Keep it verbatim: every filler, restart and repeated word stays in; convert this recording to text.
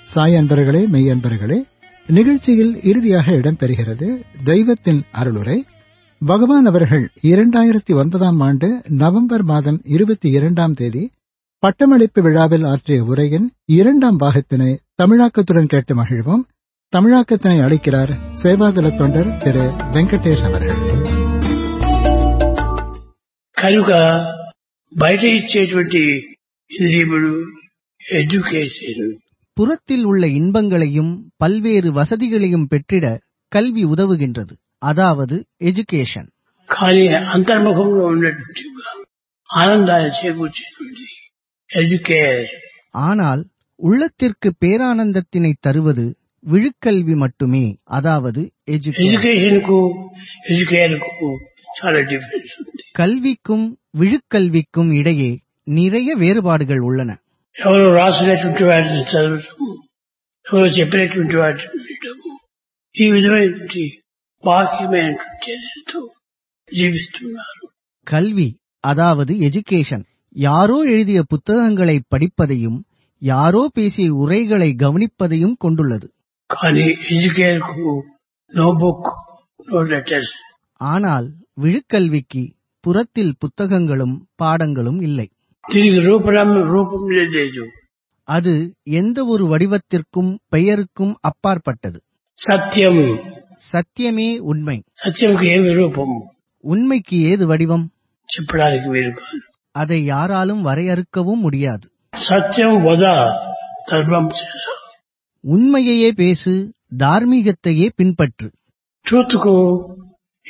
சாய் அன்பர்களே, மெய் அன்பர்களே, நிகழ்ச்சியில் இறுதியாக இடம்பெறுகிறது தெய்வத்தின் அருளுரை. பகவான் அவர்கள் இரண்டாயிரத்தி ஒன்பதாம் ஆண்டு நவம்பர் மாதம் இருபத்தி இரண்டாம் தேதி பட்டமளிப்பு விழாவில் ஆற்றிய உரையின் இரண்டாம் பாகத்தினை தமிழாக்கத்துடன் கேட்டு மகிழ்வோம். தமிழாக்கத்தினை அளிக்கிறார் சேவாதள தொண்டர் திரு வெங்கடேஷ் அவர்கள். కనుక బయట ఇచ్చేటువంటి ఇంద్రియములు ఎడ్యుకేషన్, புறத்தில் உள்ள இன்பங்களையும் பல்வேறு வசதிகளையும் பெற்றிட கல்வி உதவுகின்றது, அதாவது எஜுகேஷன். కానీ అంతర్ముఖంలో ఉన్నటువంటి ఆనందాన్ని చేకూర్చేటువంటి ఎడ్యుకేషన్. ஆனால் உள்ளத்திற்கு பேரானந்தத்தினை தருவது விழுக்கல்வி மட்டுமே, அதாவது எஜுகேஷன். ఎడ్యుకేషన్ కు ఎడ్యుకేషన్ కు చాలా డిఫరెన్స్ ఉంది. கல்விக்கும் விழுக்கல்விக்கும் இடையே நிறைய வேறுபாடுகள் உள்ளன. ఎవరో రాసినటువంటి వాటిని చదవటము, ఎవరో చెప్పినటువంటి వాటిని వినటము, ఈ విధమైనటువంటి బాహ్యమైనటువంటి చర్యలతో జీవిస్తున్నారు. கல்வி அதாவது எஜுகேஷன் யாரோ எழுதிய புத்தகங்களை படிப்பதையும் யாரோ பேசிய உரைகளை கவனிப்பதையும் கொண்டுள்ளது. కానీ ఎడ్యుకేషన్ కు నో బుక్, నో లెటర్స్. ஆனால் விழுக்கல்விக்கு புறத்தில் புத்தகங்களும் பாடங்களும் இல்லை. దీనికి రూపం రూపం లేదు. அது எந்த ஒரு வடிவத்திற்கும் பெயருக்கும் அப்பாற்பட்டது. సత్యం, சத்தியமே உண்மை. సత్యంకి ఏమి రూపం? உண்மைக்கு ஏது வடிவம்? చెప్పడానికి వీలు కాదు. அதை யாராலும் வரையறுக்கவும் முடியாது. సత్యం వద, ధర్మం చేర. உண்மையையே பேசு, தார்மீகத்தையே பின்பற்று. ట్రూత్ కు